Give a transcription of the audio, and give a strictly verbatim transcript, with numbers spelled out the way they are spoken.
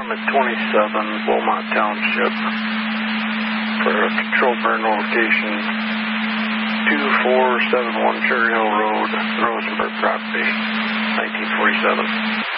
I'm at twenty-seven Wilmot Township for a control burn location two four seven one Cherry Hill Road, Rosenberg property, nineteen forty-seven.